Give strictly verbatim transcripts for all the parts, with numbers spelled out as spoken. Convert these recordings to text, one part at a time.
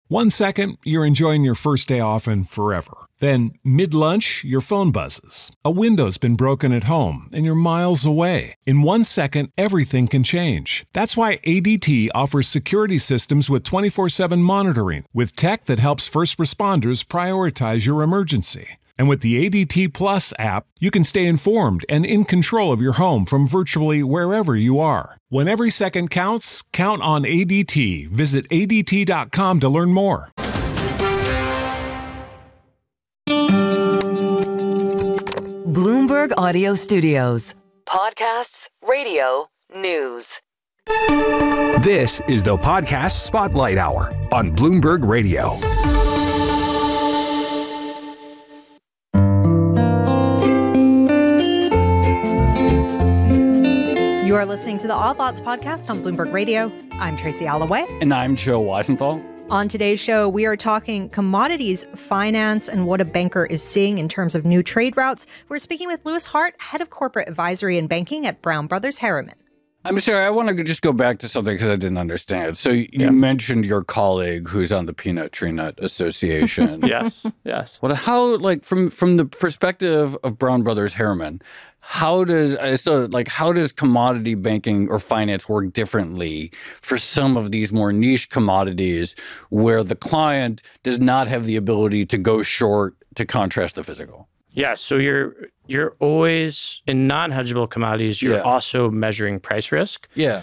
One second, you're enjoying your first day off and forever. Then, mid-lunch, your phone buzzes. A window's been broken at home and you're miles away. In one second, everything can change. That's why A D T offers security systems with twenty-four seven monitoring, with tech that helps first responders prioritize your emergency. And with the A D T Plus app, you can stay informed and in control of your home from virtually wherever you are. When every second counts, count on A D T. Visit A D T dot com to learn more. Bloomberg Audio Studios. Podcasts, radio, news. This is the Podcast Spotlight Hour on Bloomberg Radio. You are listening to the Odd Lots podcast on Bloomberg Radio. I'm Tracy Alloway. And I'm Joe Weisenthal. On today's show, we are talking commodities, finance, and what a banker is seeing in terms of new trade routes. We're speaking with Louis Hart, head of corporate advisory and banking at Brown Brothers Harriman. I'm sorry, I want to just go back to something because I didn't understand. So you yeah. mentioned your colleague who's on the Peanut Tree Nut Association. yes, yes. What? How? Like from from the perspective of Brown Brothers Harriman, how does so like how does commodity banking or finance work differently for some of these more niche commodities where the client does not have the ability to go short to contrast the physical? Yeah, so you're you're always in non-hedgeable commodities, you're yeah. also measuring price risk. Yeah.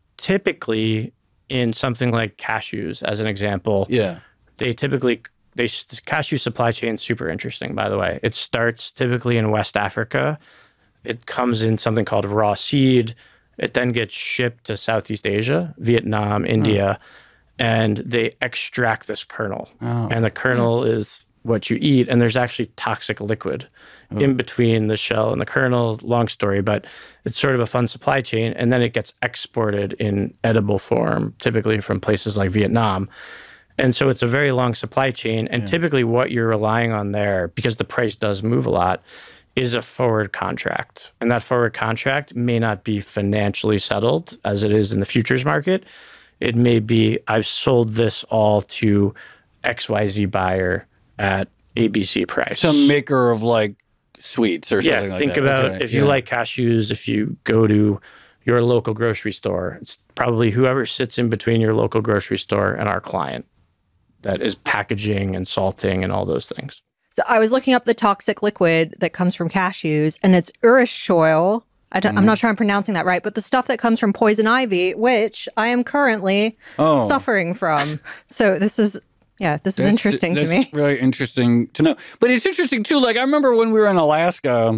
Typically in something like cashews, as an example, yeah. they typically they cashew supply chain is super interesting, by the way. It starts typically in West Africa. It comes in something called raw seed. It then gets shipped to Southeast Asia, Vietnam, India, oh. and they extract this kernel. Oh. And the kernel mm. is what you eat, and there's actually toxic liquid oh. in between the shell and the kernel. Long story, but it's sort of a fun supply chain, and then it gets exported in edible form, typically from places like Vietnam. And so it's a very long supply chain, and yeah. typically what you're relying on there, because the price does move a lot, is a forward contract. And that forward contract may not be financially settled as it is in the futures market. It may be, I've sold this all to X Y Z buyer at A B C price. Some maker of like sweets or yeah, something like that. Yeah, think about okay. if you yeah. like cashews, if you go to your local grocery store, it's probably whoever sits in between your local grocery store and our client that is packaging and salting and all those things. So I was looking up the toxic liquid that comes from cashews, and it's urushiol. I don't, mm. I'm not sure I'm pronouncing that right, but the stuff that comes from poison ivy, which I am currently oh. suffering from. So this is... Yeah, this is that's, interesting that's to me. Really interesting to know. But it's interesting, too. Like, I remember when we were in Alaska,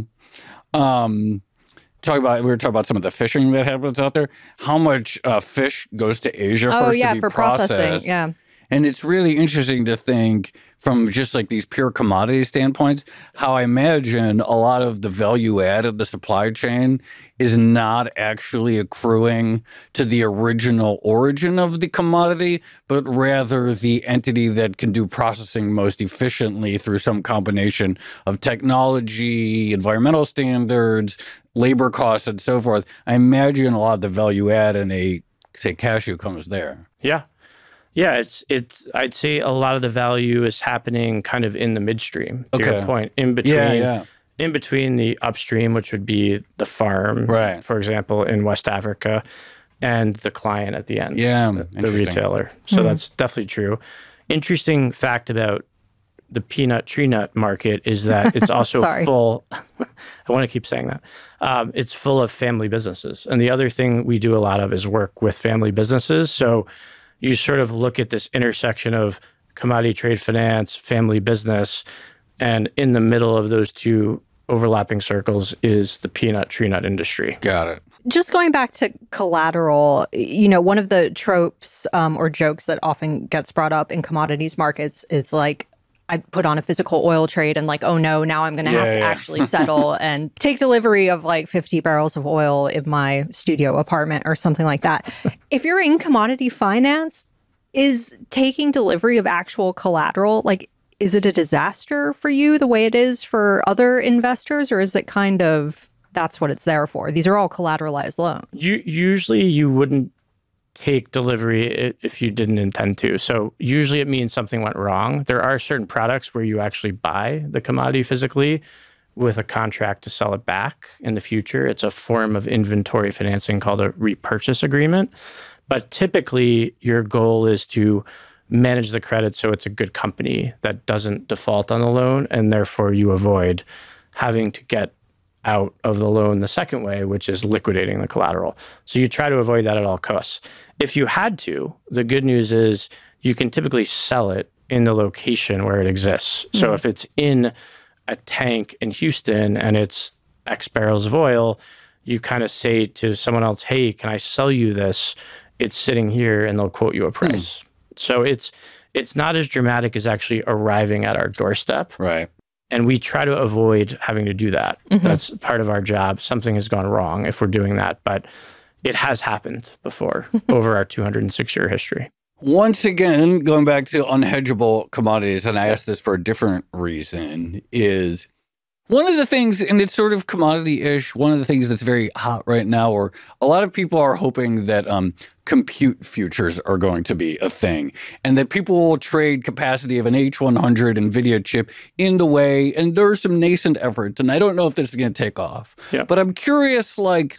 um, talking about, we were talking about some of the fishing that happens out there, how much uh, fish goes to Asia oh, first yeah, to be for processed. processing. Yeah. And it's really interesting to think from just like these pure commodity standpoints, how I imagine a lot of the value add of the supply chain is not actually accruing to the original origin of the commodity, but rather the entity that can do processing most efficiently through some combination of technology, environmental standards, labor costs, and so forth. I imagine a lot of the value add in a, say, cashew comes there. Yeah. Yeah, it's it's. I'd say a lot of the value is happening kind of in the midstream. To okay. your point, in between, yeah, yeah. in between the upstream, which would be the farm, right. for example, in West Africa, and the client at the end, yeah, the, the retailer. So mm-hmm. that's definitely true. Interesting fact about the peanut tree nut market is that it's also full. I want to keep saying that. Um, it's full of family businesses, and the other thing we do a lot of is work with family businesses. So you sort of look at this intersection of commodity trade finance, family business, and in the middle of those two overlapping circles is the peanut tree nut industry. Got it. Just going back to collateral, you know, one of the tropes um, or jokes that often gets brought up in commodities markets is like, I put on a physical oil trade and like, oh no, now I'm going to yeah, have to yeah. actually settle and take delivery of like fifty barrels of oil in my studio apartment or something like that. If you're in commodity finance, is taking delivery of actual collateral, like, is it a disaster for you the way it is for other investors? Or is it kind of, that's what it's there for? These are all collateralized loans. You, usually you wouldn't take delivery if you didn't intend to. So usually it means something went wrong. There are certain products where you actually buy the commodity physically with a contract to sell it back in the future. It's a form of inventory financing called a repurchase agreement. But typically your goal is to manage the credit so it's a good company that doesn't default on the loan, and therefore you avoid having to get out of the loan the second way, which is liquidating the collateral. So you try to avoid that at all costs. If you had to, the good news is you can typically sell it in the location where it exists. Mm-hmm. So if it's in a tank in Houston and it's X barrels of oil, you kind of say to someone else, hey, can I sell you this? It's sitting here, and they'll quote you a price. Mm. So it's it's not as dramatic as actually arriving at our doorstep. Right. And we try to avoid having to do that. Mm-hmm. That's part of our job. Something has gone wrong if we're doing that, but it has happened before over our two hundred six year history. Once again, going back to unhedgeable commodities, and I asked this for a different reason, is one of the things, and it's sort of commodity-ish, one of the things that's very hot right now, or a lot of people are hoping that um, compute futures are going to be a thing, and that people will trade capacity of an H one hundred NVIDIA chip in the way, and there are some nascent efforts, and I don't know if this is going to take off. Yeah. But I'm curious, like,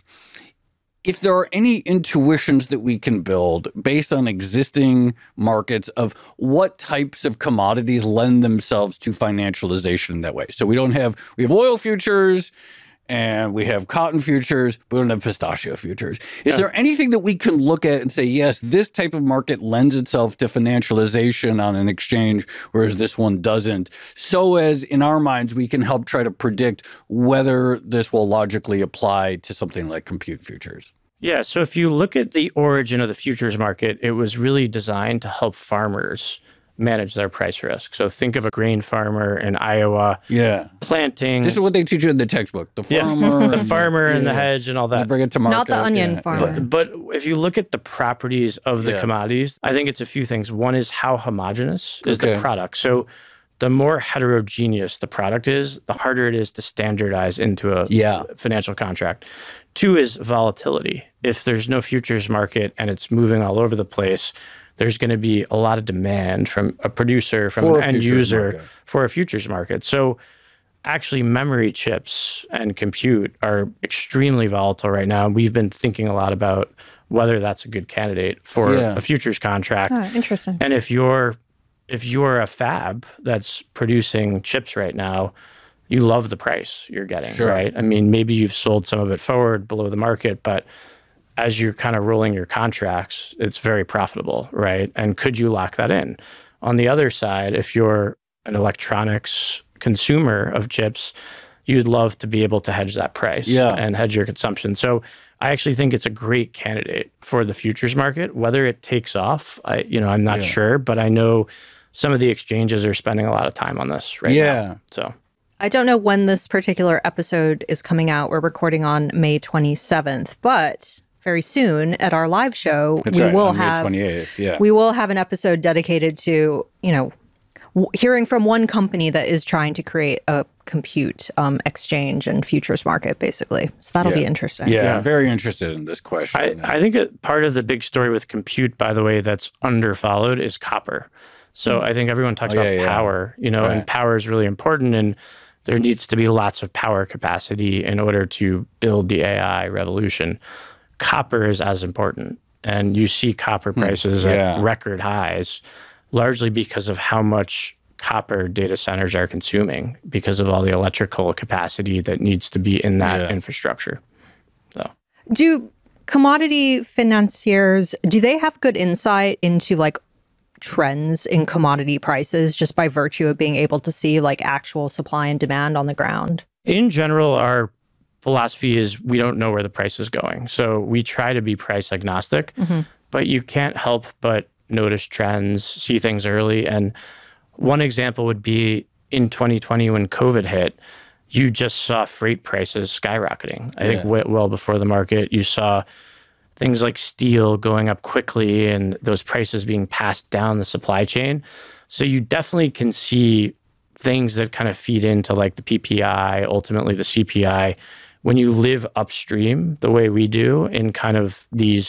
if there are any intuitions that we can build based on existing markets of what types of commodities lend themselves to financialization in that way. So we don't have, we have oil futures and we have cotton futures, but we don't have pistachio futures. Is yeah. there anything that we can look at and say, yes, this type of market lends itself to financialization on an exchange, whereas this one doesn't, so as in our minds, we can help try to predict whether this will logically apply to something like compute futures? Yeah, so if you look at the origin of the futures market, it was really designed to help farmers manage their price risk. So think of a grain farmer in Iowa yeah. planting. This is what they teach you in the textbook. The farmer. Yeah. the farmer and, and the yeah. hedge and all that. They bring it to market. Not the onion yeah. farmer. But, but if you look at the properties of the yeah. commodities, I think it's a few things. One is how homogeneous is okay. the product. So the more heterogeneous the product is, the harder it is to standardize into a yeah. financial contract. Two is volatility. If there's no futures market and it's moving all over the place, there's going to be a lot of demand from a producer, from for an end user market. for a futures market. So actually memory chips and compute are extremely volatile right now. We've been thinking a lot about whether that's a good candidate for yeah. a futures contract. Oh, interesting. And if you're if you're a fab that's producing chips right now, you love the price you're getting, sure. right? I mean, maybe you've sold some of it forward below the market, but as you're kind of rolling your contracts, it's very profitable, right? And could you lock that in? On the other side, if you're an electronics consumer of chips, you'd love to be able to hedge that price yeah. and hedge your consumption. So I actually think it's a great candidate for the futures market. Whether it takes off, I, you know, I'm not yeah. sure, but I know some of the exchanges are spending a lot of time on this right yeah. now. So I don't know when this particular episode is coming out. We're recording on May twenty-seventh, but very soon at our live show, That's we right, will on May have twenty-eighth, yeah. we will have an episode dedicated to, you know, w- hearing from one company that is trying to create a compute um, exchange and futures market, basically. So that'll yeah. be interesting. Yeah, Yeah. I'm very interested in this question. I, I think that part of the big story with compute, by the way, that's underfollowed is copper. So mm. I think everyone talks oh, about yeah, yeah. power, you know, right. and power is really important. And there needs to be lots of power capacity in order to build the A I revolution. Copper is as important. And you see copper prices mm. yeah. at record highs, largely because of how much copper data centers are consuming because of all the electrical capacity that needs to be in that yeah. infrastructure. So, do commodity financiers, do they have good insight into like trends in commodity prices just by virtue of being able to see like actual supply and demand on the ground? In general, our philosophy is we don't know where the price is going. So we try to be price agnostic, mm-hmm. but you can't help but notice trends, see things early. And one example would be in twenty twenty when COVID hit, you just saw freight prices skyrocketing. I yeah. think w- well before the market, you saw things like steel going up quickly and those prices being passed down the supply chain. So you definitely can see things that kind of feed into like the P P I, ultimately the C P I, when you live upstream the way we do in kind of these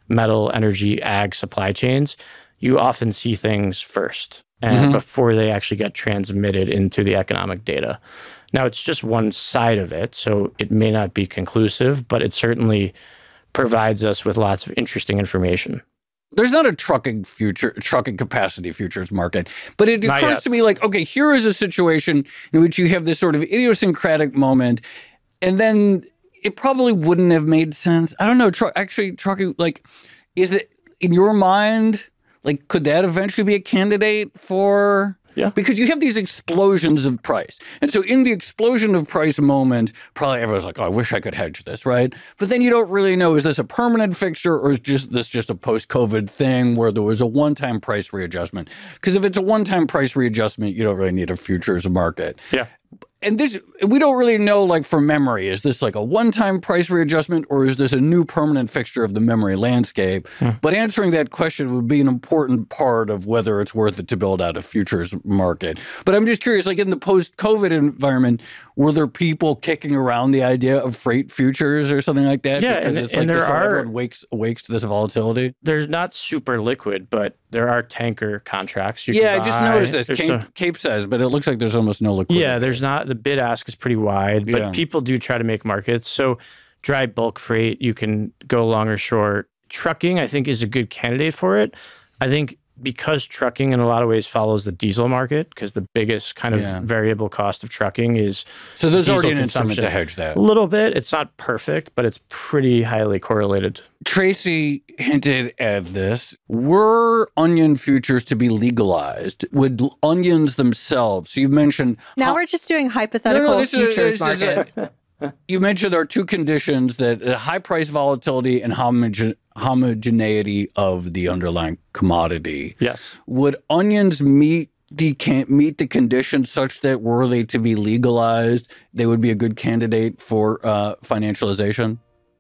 metal, energy, ag supply chains, you often see things first and Mm-hmm. before they actually get transmitted into the economic data. Now, it's just one side of it, so it may not be conclusive, but it certainly provides us with lots of interesting information. There's not a trucking future, trucking capacity futures market, but it Not occurs yet. to me like, okay, here is a situation in which you have this sort of idiosyncratic moment, and then it probably wouldn't have made sense. I don't know. Tru- actually, trucking, like, is it in your mind, like, could that eventually be a candidate for? Yeah. Because you have these explosions of price. And so in the explosion of price moment, probably everyone's like, oh, I wish I could hedge this, right? But then you don't really know, is this a permanent fixture or is just this just a post-COVID thing where there was a one-time price readjustment? Because if it's a one-time price readjustment, you don't really need a futures market. Yeah. And this, we don't really know, like, from memory, is this like a one-time price readjustment or is this a new permanent fixture of the memory landscape? Hmm. But answering that question would be an important part of whether it's worth it to build out a futures market. But I'm just curious, like in the post-COVID environment, were there people kicking around the idea of freight futures or something like that? Yeah, because and- it's and like there this, are- everyone wakes, awakes to this volatility. They're not super liquid, but there are tanker contracts. You Yeah, I can just buy. noticed this. There's Cape, some- Cape says, but it looks like there's almost no liquidity. Yeah, there's not. The bid ask is pretty wide, but Yeah. people do try to make markets. So dry bulk freight, you can go long or short. Trucking, I think, is a good candidate for it. I think because trucking in a lot of ways follows the diesel market, because the biggest kind of Yeah. variable cost of trucking is So there's diesel already an instrument to consumption. hedge that. A little bit. It's not perfect, but it's pretty highly correlated. Tracy hinted at this. Were onion futures to be legalized? Would l- onions themselves, so you mentioned... Now ho- we're just doing hypothetical this is- futures this is a- markets. you mentioned there are two conditions, that uh, high price volatility and homogen- homogeneity of the underlying commodity. Yes. Would onions meet the can't meet the conditions such that were they to be legalized, they would be a good candidate for uh, financialization?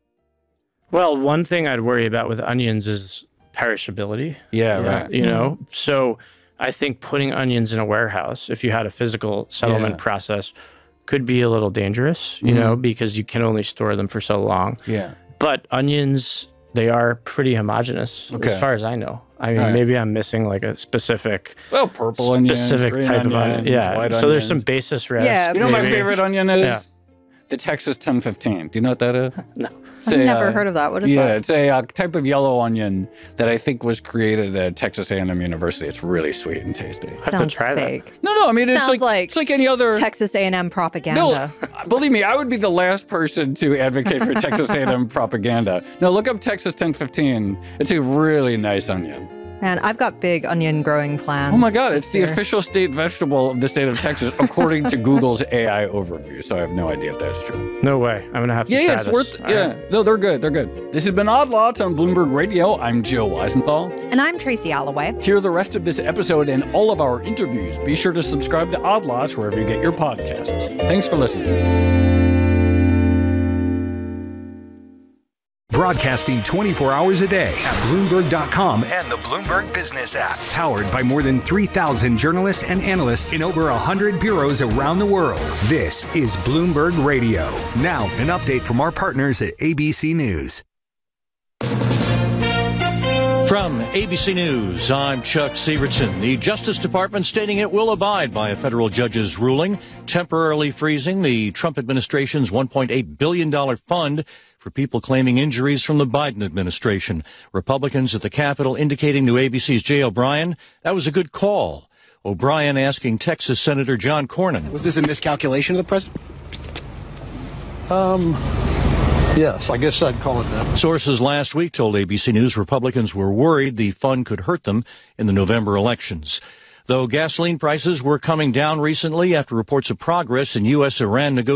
Well, one thing I'd worry about with onions is perishability. Yeah, Yeah, right. You know, so I think putting onions in a warehouse, if you had a physical settlement Yeah. process, could be a little dangerous, you Mhm. know, because you can only store them for so long. Yeah. But onions, they are pretty homogenous Okay. as far as I know. I mean, All right. maybe I'm missing like a specific Well, purple onions, specific green type of onions, onion. Yeah. white So there's some onions. basis risk. Yeah, You know what my maybe. favorite onion is? Yeah. The Texas ten fifteen. Do you know what that is? No. It's I've a, never uh, heard of that. What is yeah, that? it's a uh, type of yellow onion that I think was created at Texas A and M University. It's really sweet and tasty. have to Sounds try that. fake. No, no, I mean it's Sounds like, like it's like any other. Texas A and M no, propaganda. believe me, I would be the last person to advocate for Texas A and M propaganda. No, look up Texas ten fifteen. It's a really nice onion. And I've got big onion growing plans. Oh my God, this it's the year. official state vegetable of the state of Texas, according to Google's A I overview. So I have no idea if that's true. No way. I'm going to have to Yeah, try yeah, it's this. worth. All Yeah, right. no, they're good. They're good. This has been Odd Lots on Bloomberg Radio. I'm Joe Weisenthal. And I'm Tracy Alloway. Hear the rest of this episode and all of our interviews. Be sure to subscribe to Odd Lots wherever you get your podcasts. Thanks for listening. Broadcasting twenty-four hours a day at Bloomberg dot com and the Bloomberg Business app. Powered by more than three thousand journalists and analysts in over one hundred bureaus around the world. This is Bloomberg Radio. Now, an update from our partners at A B C News. From A B C News, I'm Chuck Severson. The Justice Department stating it will abide by a federal judge's ruling, temporarily freezing the Trump administration's one point eight billion dollars fund for people claiming injuries from the Biden administration. Republicans at the Capitol indicating to A B C's Jay O'Brien that was a good call. O'Brien asking Texas Senator John Cornyn. Was this a miscalculation of the president? Um, yes, I guess I'd call it that. Sources last week told A B C News Republicans were worried the fund could hurt them in the November elections. Though gasoline prices were coming down recently after reports of progress in U S Iran negotiations.